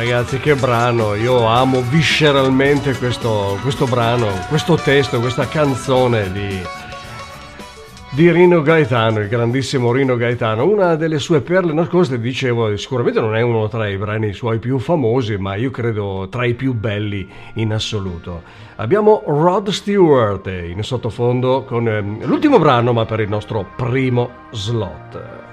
Ragazzi, che brano, io amo visceralmente questo brano, questo testo, questa canzone di Rino Gaetano, il grandissimo Rino Gaetano. Una delle sue perle nascoste, dicevo, sicuramente non è uno tra i brani suoi più famosi, ma io credo tra i più belli in assoluto. Abbiamo Rod Stewart in sottofondo con l'ultimo brano, ma per il nostro primo slot.